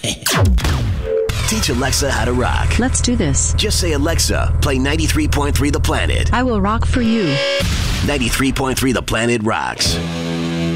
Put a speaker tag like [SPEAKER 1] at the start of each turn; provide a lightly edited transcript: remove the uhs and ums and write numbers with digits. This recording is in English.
[SPEAKER 1] Teach Alexa how to rock.
[SPEAKER 2] Let's do this.
[SPEAKER 1] Just say, Alexa, play 93.3 The Planet.
[SPEAKER 2] I will rock for you.
[SPEAKER 1] 93.3 The Planet rocks.